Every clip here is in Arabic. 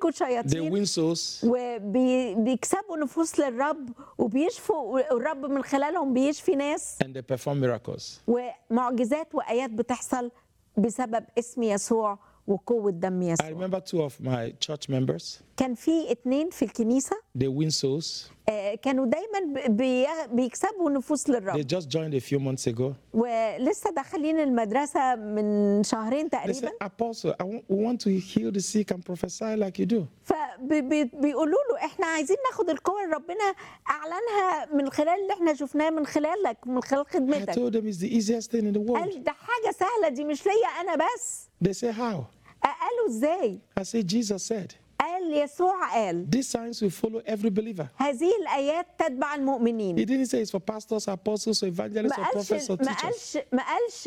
بيخرجوا they شياطين win souls, وبيكسبوا نفوس للرب وبيشفوا الرب من خلالهم بيشفي ناس and they perform miracles. ومعجزات وآيات بتحصل بسبب اسم يسوع وقوة دم I يسوع. remember 2 of my church members, كان في 2 في الكنيسة they win souls. كانوا دايما بيكسبوا نفوس They للرب just joined a few months ago. ولسه داخلين المدرسة من شهرين They تقريبا. said, Apostle, we want to heal the sick and prophesy like you do. فبيقولوا له احنا عايزين ناخد القوة اللي ربنا اعلنها من خلال اللي احنا شفناه من خلالك من خلال I خدمتك. told them it's the easiest thing in the world. قال ده حاجة سهلة دي مش ليا انا بس. They say, how? قالوا ازاي؟ I said, Jesus said, قال يسوع قال these signs will follow every believer. هذه الآيات تتبع He المؤمنين. didn't say it's for pastors, apostles, or evangelists, or prophets, or teachers. ما قالش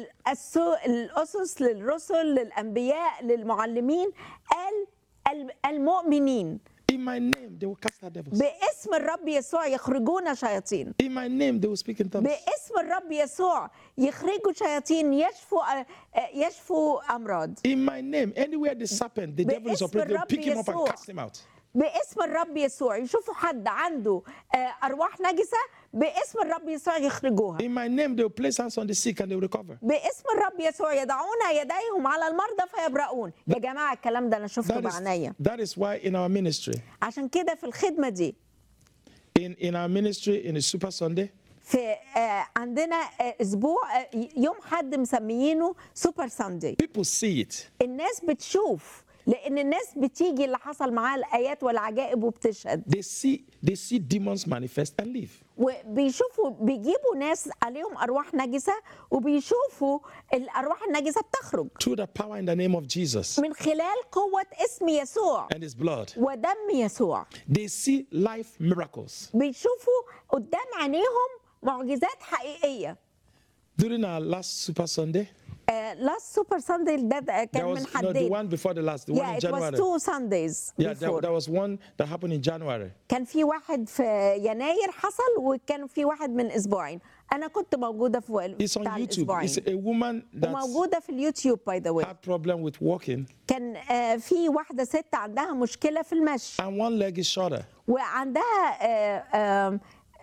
للأسس للرسل للأنبياء للمعلمين، قال المؤمنين. In my name, they will cast out devils. باسم الرب يسوع يخرجون شياطين. In my name, they will speak in tongues. باسم الرب يسوع يخرجوا شياطين يشفوا أمراض. In my name, anywhere the serpent, the devil is باسم operating, they'll الرب pick him up and يسوع. cast him out. باسم الرب يسوع يشوفوا حد عنده أرواح نجسة باسم الرب يسوع يخرجوها. In my name, they will place hands on the sick and they will recover. باسم الرب يسوع يضعون يديهم على المرضى فيبرؤون. يا جماعة الكلام ده أنا شفته بعناية. That is why in our ministry, عشان كده في الخدمة دي in our ministry, in the Super Sunday, في عندنا أسبوع يوم حد مسميينه سوبر ساندي. people see it. الناس بتشوف لأن الناس بتيجي اللي حصل معاها الآيات والعجائب وبتشهد. They see demons manifest and leave. وبيشوفوا بيجيبوا ناس عليهم أرواح نجسة وبيشوفوا الأرواح النجسة بتخرج Through the power in the name of Jesus من خلال قوة اسم يسوع and his blood, ودم يسوع. they see life miracles. بيشوفوا قدام عينيهم معجزات حقيقية. During our last Super Sunday, last Super Sunday ده there كان was من the حدين. one before the last, the one in it was January. 2 Sundays Yeah, before. there was one that happened in January. كان في واحد في يناير حصل وكان في واحد من أسبوعين. أنا كنت موجودة في It's on بتاع YouTube. الأسبوعين. It's a woman that وموجودة في اليوتيوب by the way. had problem with walking كان في واحدة ست عندها مشكلة في المشي and one leg is shorter. وعندها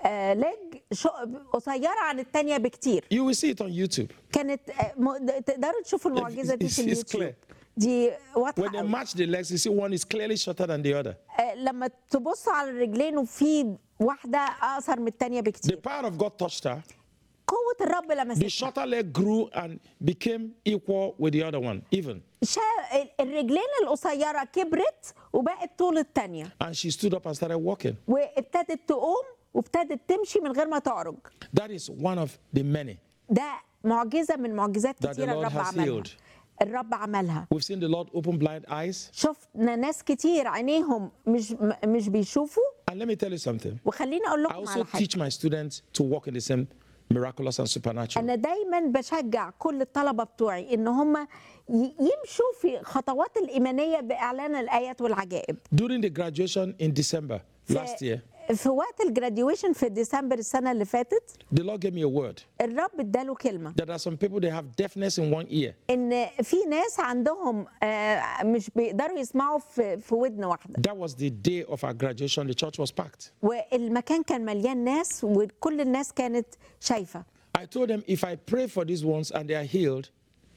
لج قصيرة عن التانية بكتير. You will see it on YouTube. كانت تقدروا تشوفوا المعجزة دي في It's اليوتيوب. clear. دي واضحة When they قوي. match the legs, you see one is clearly shorter than the other. لما تبصوا على الرجلين وفي واحدة أقصر من التانية The بكتير. power of God touched her. قوة الرب The لمستها. shorter leg grew and became equal with the other one, even. الرجلين القصيرة كبرت وبقت طول التانية And she stood up and started walking. وابتدت تقوم وابتدت تمشي من غير ما تعرج. That is one of the many ده معجزة من معجزات that the كتيرة Lord الرب has عملها. healed. الرب عملها. We've seen the Lord open blind eyes. شفنا ناس كتير عينيهم مش بيشوفوا. And let me tell you something. وخليني أقول I لكم also على حاجة. teach my students to walk in the same miraculous and supernatural. أنا دايما بشجع كل الطلبة بتوعي إن هم يمشوا في خطوات الإيمانية بإعلان الآيات والعجائب. During the graduation in December last year, في وقت الجراديويشن في ديسمبر السنة اللي فاتت the Lord gave me a word الرب اداله كلمة that there are some people they have deafness in one ear. إن في ناس عندهم مش بيقدروا يسمعوا في ودن واحدة. That was the day of our graduation. The church was packed. والمكان كان مليان ناس وكل الناس كانت شايفة. I told them if I pray for these ones and they are healed,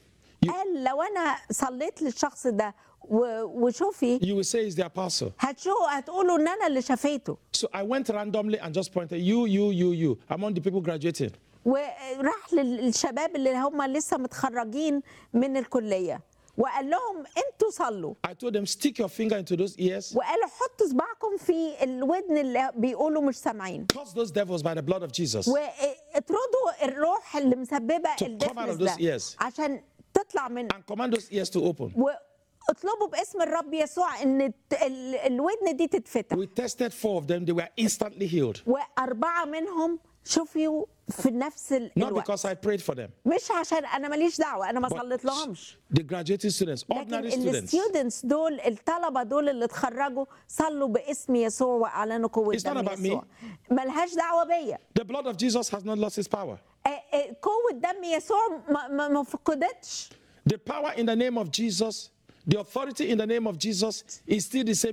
قال لو أنا صليت للشخص ده وشوفي you will say it's the apostle. هتقولوا إن أنا اللي شفيته. So I went randomly and just pointed you among the people graduating. وراح للشباب اللي هم لسه متخرجين من الكلية وقال لهم انتوا صلوا. I told them stick your finger into those ears. وقالوا حطوا صباعكم في الودن اللي بيقولوا مش سامعين. Curse those devils by the blood of Jesus. واطردوا الروح اللي مسببة To come out الدفنس of those ده ears. عشان تطلع من. And command those ears to open. واطلبوا باسم الرب يسوع ان الودن دي تتفتح. We tested 4 of them. They were instantly healed. و4 منهم شوفوا في نفس Not الوقت. because I prayed for them. مش عشان انا ماليش دعوة أنا ما صليت لهمش. The graduating students, لكن ordinary students. الستودنتس دول الطلبة دول اللي اتخرجوا صلوا باسم يسوع وأعلنوا قوة It's not دم about me. يسوع. ملهاش دعوة بيا. The blood of Jesus has not lost its power. قوة دم يسوع ما فقدتش. The power in the name of Jesus The authority in the name of Jesus is still the same